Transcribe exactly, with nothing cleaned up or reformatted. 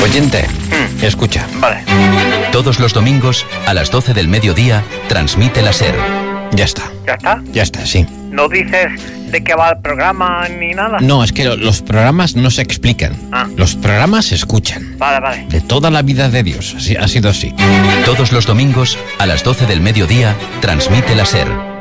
Oyente, Mm. escucha. Vale. Todos los domingos, a las doce del mediodía, transmite la SER. Ya está. ¿Ya está? Ya está, sí. ¿No dices de qué va el programa ni nada? No, es que lo- los programas no se explican. Ah. Los programas se escuchan. Vale, vale. De toda la vida de Dios. Así, ha sido así. Todos los domingos, a las doce del mediodía, transmite la SER.